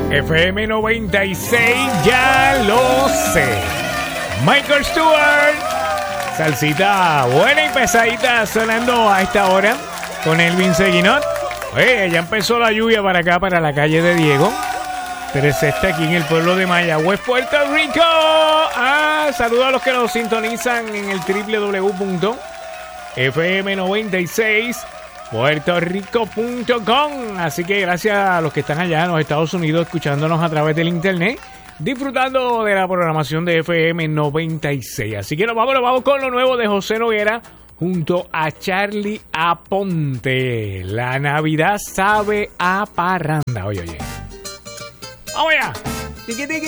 FM 96, ya lo sé. Michael Stewart, salsita buena y pesadita sonando a esta hora con Elvin Seguinot. Oye, ya empezó la lluvia para acá, para la calle de Diego. Pero es aquí en el pueblo de Mayagüez, Puerto Rico. Saludos a los que nos sintonizan en el www.fm96puertorico.com. Así que gracias a los que están allá en los Estados Unidos escuchándonos a través del internet, disfrutando de la programación de FM 96. Así que nos vamos con lo nuevo de José Noguera junto a Charlie Aponte. La Navidad sabe a parranda. Oye. ¡Vamos allá! ¡Tiqui, tiqui!